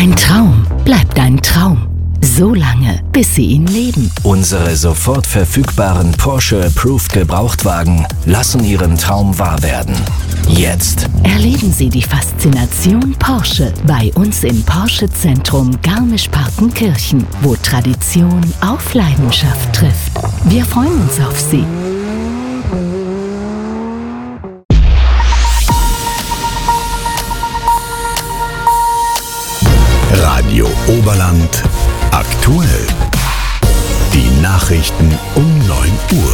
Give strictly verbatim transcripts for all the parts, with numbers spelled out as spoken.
Ein Traum bleibt ein Traum. So lange, bis Sie ihn leben. Unsere sofort verfügbaren Porsche Approved Gebrauchtwagen lassen Ihren Traum wahr werden. Jetzt Erleben Sie die Faszination Porsche bei uns im Porsche Zentrum Garmisch-Partenkirchen, wo Tradition auf Leidenschaft trifft. Wir freuen uns auf Sie. Radio Oberland aktuell. Die Nachrichten um neun Uhr.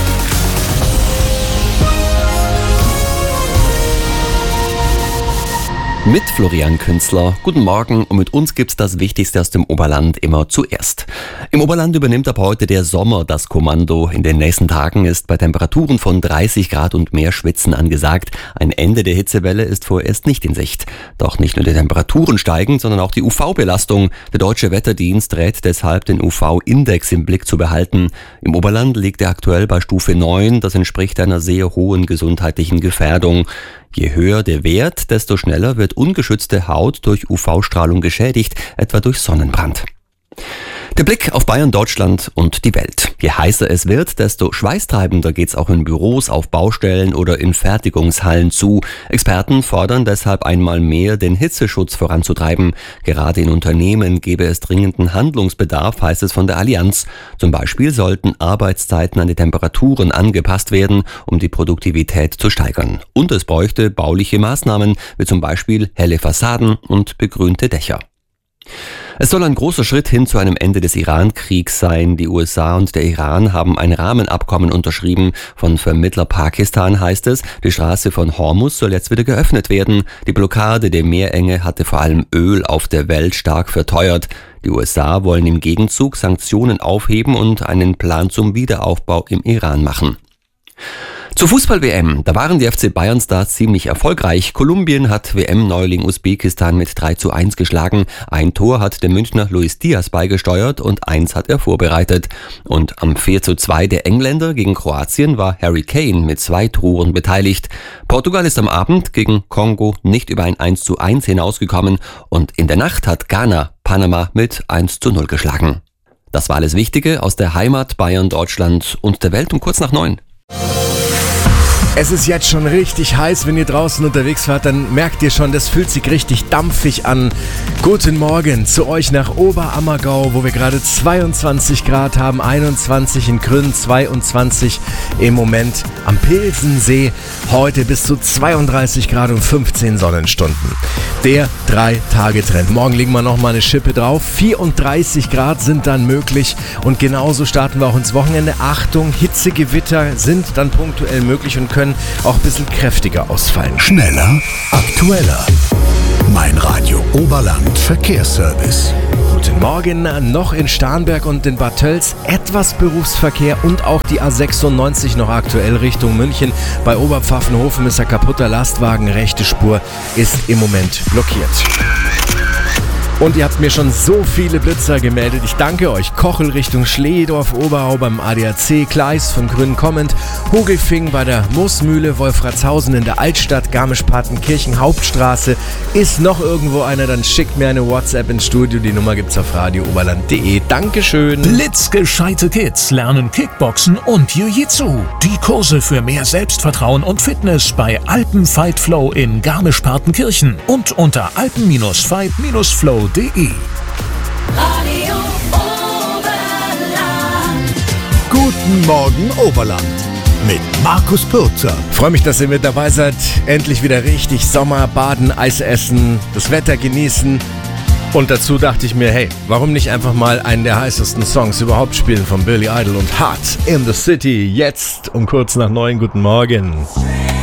Mit Florian Künzler. Guten Morgen, und mit uns gibt's das Wichtigste aus dem Oberland immer zuerst. Im Oberland übernimmt ab heute der Sommer das Kommando. In den nächsten Tagen ist bei Temperaturen von dreißig Grad und mehr Schwitzen angesagt. Ein Ende der Hitzewelle ist vorerst nicht in Sicht. Doch nicht nur die Temperaturen steigen, sondern auch die U V-Belastung. Der Deutsche Wetterdienst rät deshalb, den U V-Index im Blick zu behalten. Im Oberland liegt er aktuell bei Stufe neun. Das entspricht einer sehr hohen gesundheitlichen Gefährdung. Je höher der Wert, desto schneller wird ungeschützte Haut durch U V-Strahlung geschädigt, etwa durch Sonnenbrand. Der Blick auf Bayern, Deutschland und die Welt. Je heißer es wird, desto schweißtreibender geht's auch in Büros, auf Baustellen oder in Fertigungshallen zu. Experten fordern deshalb einmal mehr, den Hitzeschutz voranzutreiben. Gerade in Unternehmen gäbe es dringenden Handlungsbedarf, heißt es von der Allianz. Zum Beispiel sollten Arbeitszeiten an die Temperaturen angepasst werden, um die Produktivität zu steigern. Und es bräuchte bauliche Maßnahmen, wie zum Beispiel helle Fassaden und begrünte Dächer. Es soll ein großer Schritt hin zu einem Ende des Iran-Kriegs sein. Die U S A und der Iran haben ein Rahmenabkommen unterschrieben. Von Vermittler Pakistan heißt es, die Straße von Hormuz soll jetzt wieder geöffnet werden. Die Blockade der Meerenge hatte vor allem Öl auf der Welt stark verteuert. Die U S A wollen im Gegenzug Sanktionen aufheben und einen Plan zum Wiederaufbau im Iran machen. Zur Fußball-W M, da waren die F C Bayern-Stars ziemlich erfolgreich. Kolumbien hat W M-Neuling Usbekistan mit drei zu eins geschlagen. Ein Tor hat der Münchner Luis Diaz beigesteuert und eins hat er vorbereitet. Und am vier zu zwei der Engländer gegen Kroatien war Harry Kane mit zwei Toren beteiligt. Portugal ist am Abend gegen Kongo nicht über ein eins zu eins hinausgekommen und in der Nacht hat Ghana Panama mit eins zu null geschlagen. Das war alles Wichtige aus der Heimat, Bayern, Deutschland und der Welt um kurz nach neun. Es ist jetzt schon richtig heiß, wenn ihr draußen unterwegs wart, dann merkt ihr schon, das fühlt sich richtig dampfig an. Guten Morgen zu euch nach Oberammergau, wo wir gerade zweiundzwanzig Grad haben, einundzwanzig in Grün, zweiundzwanzig im Moment am Pilsensee. Heute bis zu zweiunddreißig Grad und fünfzehn Sonnenstunden. Der Drei-Tage-Trend. Morgen legen wir nochmal eine Schippe drauf. vierunddreißig Grad sind dann möglich und genauso starten wir auch ins Wochenende. Achtung, Hitzegewitter sind dann punktuell möglich und können auch ein bisschen kräftiger ausfallen. Schneller, aktueller. Mein Radio Oberland Verkehrsservice. Guten Morgen, noch in Starnberg und in Bad Tölz etwas Berufsverkehr und auch die A sechsundneunzig noch aktuell Richtung München. Bei Oberpfaffenhofen ist ein kaputter Lastwagen, rechte Spur ist im Moment blockiert. Und ihr habt mir schon so viele Blitzer gemeldet. Ich danke euch. Kochel Richtung Schlehdorf, Oberau beim A D A C, Gleis vom Grünen Kommend, Hogelfing bei der Moosmühle, Wolfratshausen in der Altstadt, Garmisch-Partenkirchen, Hauptstraße. Ist noch irgendwo einer, dann schickt mir eine WhatsApp ins Studio. Die Nummer gibt's auf radio oberland punkt de. Dankeschön. Blitzgescheite Kids lernen Kickboxen und Jiu-Jitsu. Die Kurse für mehr Selbstvertrauen und Fitness bei Alpen Fight Flow in Garmisch-Partenkirchen und unter alpen Fight Flow punkt de. Radio Oberland. Guten Morgen Oberland mit Markus Pürzer. Freue mich, dass ihr mit dabei seid. Endlich wieder richtig Sommer, baden, Eis essen, das Wetter genießen. Und dazu dachte ich mir, hey, warum nicht einfach mal einen der heißesten Songs überhaupt spielen von Billy Idol und Heart in the City. Jetzt um kurz nach neun. Guten Morgen.